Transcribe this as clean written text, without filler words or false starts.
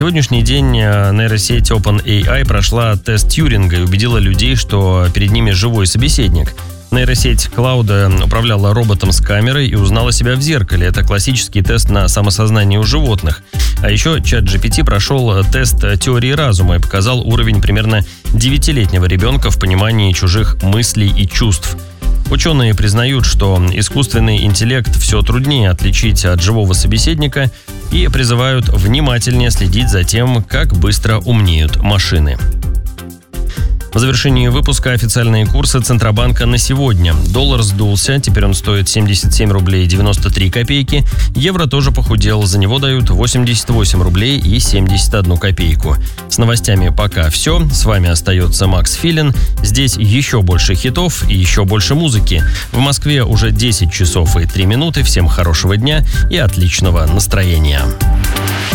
Сегодняшний день нейросеть OpenAI прошла тест Тьюринга и убедила людей, что перед ними живой собеседник. Нейросеть Клауда управляла роботом с камерой и узнала себя в зеркале. Это классический тест на самосознание у животных. А еще ChatGPT прошел тест теории разума и показал уровень примерно 9-летнего ребенка в понимании чужих мыслей и чувств. Ученые признают, что искусственный интеллект все труднее отличить от живого собеседника и призывают внимательнее следить за тем, как быстро умнеют машины. В завершении выпуска официальные курсы Центробанка на сегодня. Доллар сдулся, теперь он стоит 77 рублей 93 копейки. Евро тоже похудел, за него дают 88 рублей и 71 копейку. С новостями пока все. С вами остается Макс Филин. Здесь еще больше хитов и еще больше музыки. В Москве уже 10 часов и 3 минуты. Всем хорошего дня и отличного настроения.